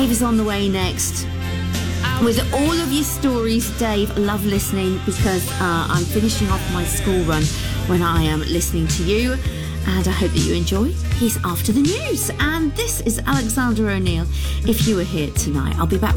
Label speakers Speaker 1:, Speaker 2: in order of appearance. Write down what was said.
Speaker 1: Dave is on the way next with all of your stories. Dave, love listening because I'm finishing off my school run when I am listening to you, and I hope that you enjoy. He's after the news, and this is Alexander O'Neill. If you were here tonight, I'll be back